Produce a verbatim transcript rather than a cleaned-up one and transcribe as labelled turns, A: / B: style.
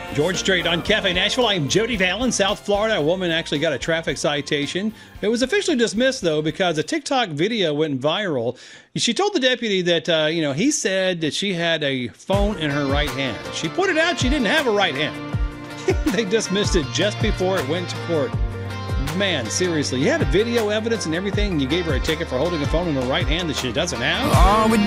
A: George Strait on Cafe Nashville. I'm Jody Vallon, South Florida. A woman actually got a traffic citation. It was officially dismissed, though, because a TikTok video went viral. She told the deputy that, uh, you know, he said that she had a phone in her right hand. She pointed out she didn't have a right hand. They dismissed it just before it went to court. Man, seriously, you had a video evidence and everything, and you gave her a ticket for holding a phone in her right hand that she doesn't have?
B: All we